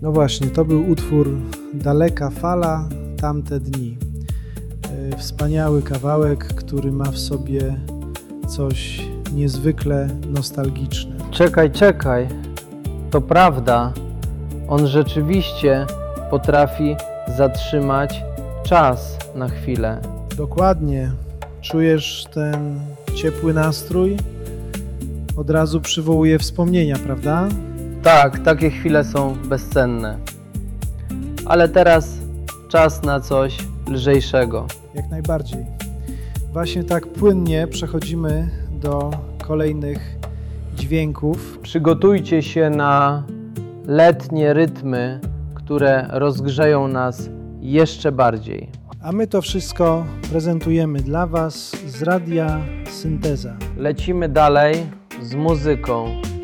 No właśnie, to był utwór Daleka fala, tamte dni. Wspaniały kawałek, który ma w sobie coś niezwykle nostalgiczne. Czekaj, to prawda. On rzeczywiście potrafi zatrzymać czas na chwilę. Dokładnie. Czujesz ten ciepły nastrój? Od razu przywołuje wspomnienia, prawda? Tak, takie chwile są bezcenne. Ale teraz czas na coś lżejszego. Jak najbardziej. Właśnie tak płynnie przechodzimy do kolejnych dźwięków. Przygotujcie się na letnie rytmy, które rozgrzeją nas jeszcze bardziej. A my to wszystko prezentujemy dla Was z Radia Synteza. Lecimy dalej z muzyką.